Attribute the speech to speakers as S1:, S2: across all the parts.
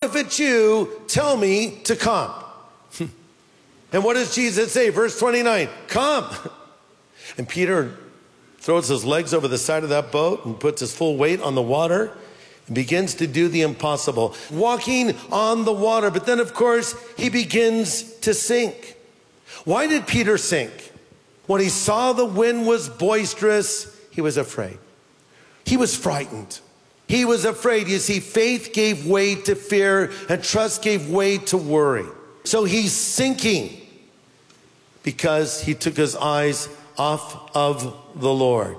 S1: if it's you, tell me to come. And what does Jesus say? Verse 29, come. And Peter throws his legs over the side of that boat and puts his full weight on the water and begins to do the impossible, walking on the water. But then, of course, he begins to sink. Why did Peter sink? When he saw the wind was boisterous, he was afraid. He was frightened. He was afraid. You see, faith gave way to fear and trust gave way to worry. So he's sinking because he took his eyes off of the Lord.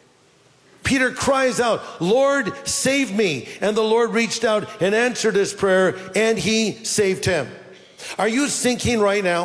S1: Peter cries out, Lord, save me. And the Lord reached out and answered his prayer, and he saved him. Are you sinking right now?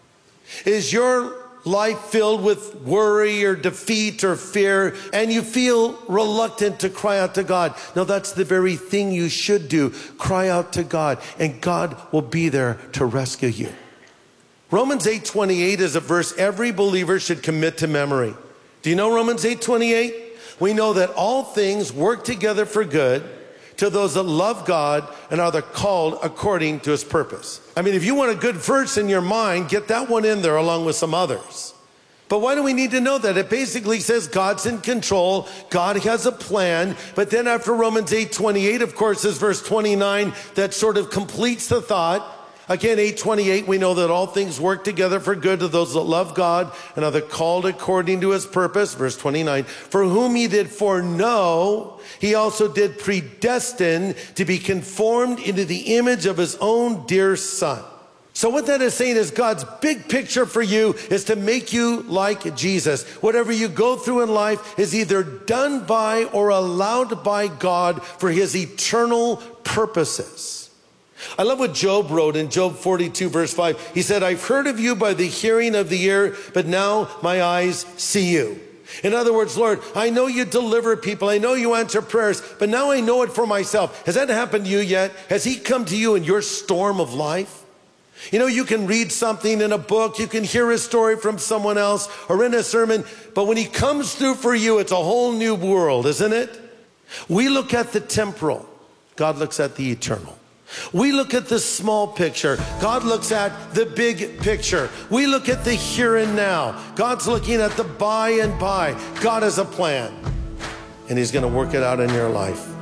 S1: Is your life filled with worry or defeat or fear, and you feel reluctant to cry out to God? No, that's the very thing you should do. Cry out to God, and God will be there to rescue you. Romans 8:28 is a verse every believer should commit to memory. Do you know Romans 8:28? We know that all things work together for good to those that love God and are the called according to his purpose. I mean, if you want a good verse in your mind, get that one in there along with some others. But why do we need to know that? It basically says God's in control. God has a plan. But then after Romans 8:28, of course, is verse 29 that sort of completes the thought. Again, 8:28, we know that all things work together for good to those that love God and are the called according to his purpose. Verse 29, for whom he did foreknow, he also did predestine to be conformed into the image of his own dear son. So what that is saying is God's big picture for you is to make you like Jesus. Whatever you go through in life is either done by or allowed by God for his eternal purposes. I love what Job wrote in Job 42, verse 5. He said, I've heard of you by the hearing of the ear, but now my eyes see you. In other words, Lord, I know you deliver people. I know you answer prayers, but now I know it for myself. Has that happened to you yet? Has he come to you in your storm of life? You know, you can read something in a book, you can hear a story from someone else or in a sermon, but when he comes through for you, it's a whole new world, isn't it? We look at the temporal. God looks at the eternal. We look at the small picture. God looks at the big picture. We look at the here and now. God's looking at the by and by. God has a plan, and he's going to work it out in your life.